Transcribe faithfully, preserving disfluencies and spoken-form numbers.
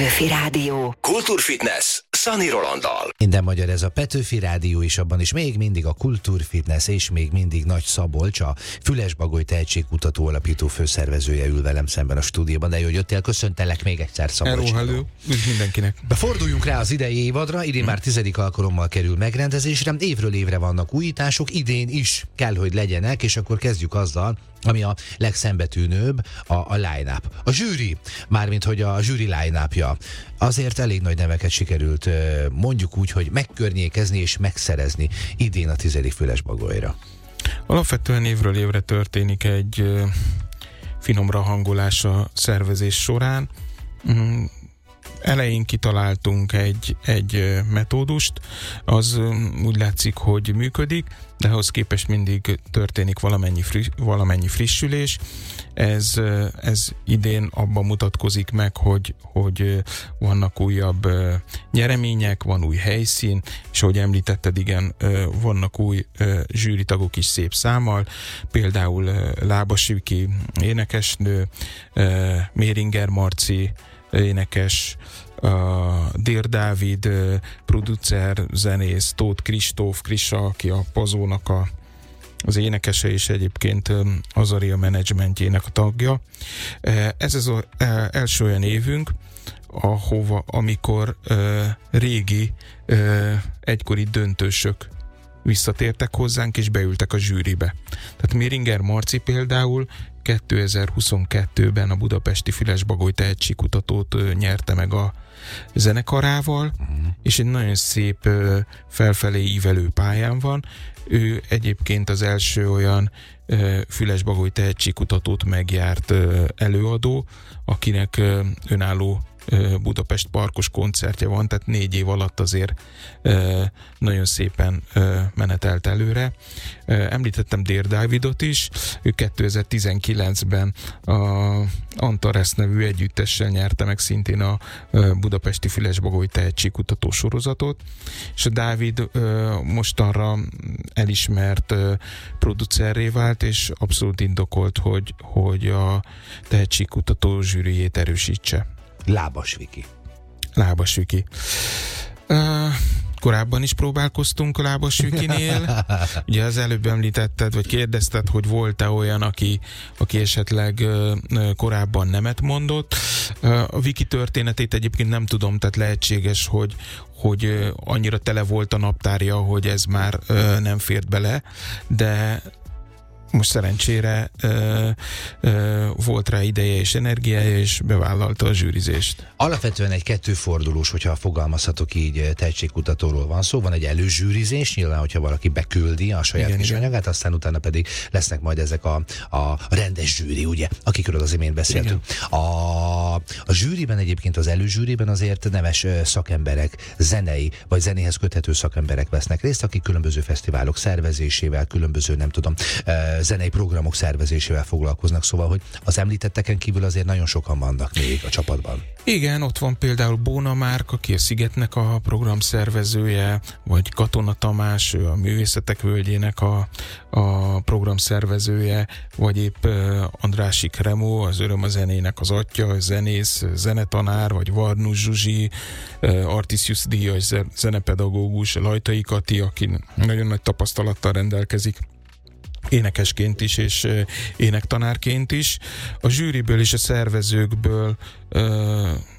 Petőfi Rádió. Kultúrfitness Szani Rolanddal. Minden magyar, ez a Petőfi Rádió is, abban is még mindig a Kultúrfitness, és még mindig Nagy Szabolcs, a Füles-Bagoly tehetségkutató alapító főszervezője ül velem szemben a stúdióban. De jó, hogy jöttél, köszöntelek még egyszer, Szabolcs. Hello, hello. Üdv mindenkinek. De forduljunk rá az idei évadra, idén már tizedik alkalommal kerül megrendezésre, évről évre vannak újítások, idén is kell, hogy legyenek, és akkor kezdjük azzal, ami a legszembetűnőbb, a, a line-up. A zsűri, mármint hogy a zsűri line-upja. Azért elég nagy neveket sikerült, mondjuk úgy, hogy megkörnyékezni és megszerezni idén a tizedik Füles-Bagolyra. Alapvetően évről évre történik egy finomra hangolás a szervezés során. Elején kitaláltunk egy, egy metódust, az úgy látszik, hogy működik, de ahhoz képest mindig történik valamennyi, friss, valamennyi frissülés. Ez, ez idén abban mutatkozik meg, hogy, hogy vannak újabb nyeremények, van új helyszín, és ahogy említetted, igen, vannak új zsűritagok is szép számmal, például Lábas Viki énekesnő, Méringer Marci énekes, a Dér Dávid producer, zenész, Tóth Kristóf Krisa, aki a Pazónak a, az énekese, és egyébként Azaria menedzsmentjének a tagja. Ez az az első olyan évünk, ahova, amikor régi egykori döntősök visszatértek hozzánk, és beültek a zsűribe. Tehát Méringer Marci például kétezer-huszonkettőben a budapesti Füles-Bagoly tehetségkutatót nyerte meg a zenekarával, uh-huh. és egy nagyon szép felfelé ívelő pályán van. Ő egyébként az első olyan Füles-Bagoly tehetségkutatót megjárt előadó, akinek önálló Budapest Parkos koncertje van, tehát négy év alatt azért nagyon szépen menetelt előre. Említettem Dér Dávidot is, ő kétezer-tizenkilencben a Antares nevű együttessel nyerte meg szintén a budapesti Füles-Bagoly tehetségkutató sorozatot, és a Dávid mostanra elismert producerré vált, és abszolút indokolt, hogy, hogy a tehetségkutató zsűrijét erősítse. Lábas Viki. Lábas Viki. Uh, korábban is próbálkoztunk a Lábas Vikinél. Ugye az előbb említetted, vagy kérdezted, hogy volt-e olyan, aki, aki esetleg uh, korábban nemet mondott. Uh, a Viki történetét egyébként nem tudom, tehát lehetséges, hogy, hogy uh, annyira tele volt a naptárja, hogy ez már uh, nem fért bele, de most szerencsére ö, ö, volt rá ideje és energiája, és bevállalta a zsűrizést. Alapvetően egy kettőfordulós, hogyha fogalmazhatok így, tehetségkutatóról van szó. Van egy előzsűrizés, nyilván, hogyha valaki beküldi a saját igen, kis igen. anyagát, aztán utána pedig lesznek majd ezek a, a rendes zsűri, ugye, akikről az imént beszéltünk. A, a zsűriben egyébként, az előzsűriben azért neves szakemberek, zenei, vagy zenéhez köthető szakemberek vesznek részt, akik különböző fesztiválok szervezésével, különböző, nem tudom, zenei programok szervezésével foglalkoznak, szóval, hogy az említetteken kívül azért nagyon sokan vannak még a csapatban. Igen, ott van például Bóna Márk, aki a Szigetnek a programszervezője, vagy Katona Tamás, ő a Művészetek Völgyének a, a programszervezője, vagy épp uh, Andrásik Remó, az Öröm a zenének az atya, zenész, zenetanár, vagy Varnus Zsuzsi, uh, Artisius díjas zenepedagógus, Lajtai Kati, aki nagyon nagy tapasztalattal rendelkezik, énekesként is, és énektanárként is. A zsűriből és a szervezőkből ö,